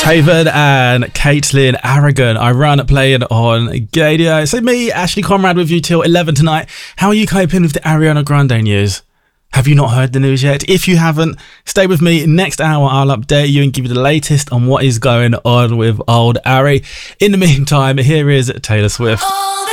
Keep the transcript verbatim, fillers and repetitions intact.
Haven and Caitlin Aragon. I run playing on Gadio. So me, Ashley Conrad, with you till eleven tonight. How are you coping with the Ariana Grande news? Have you not heard the news yet? If you haven't, stay with me. Next hour, I'll update you and give you the latest on what is going on with old Ari. In the meantime, here is Taylor Swift. Oh.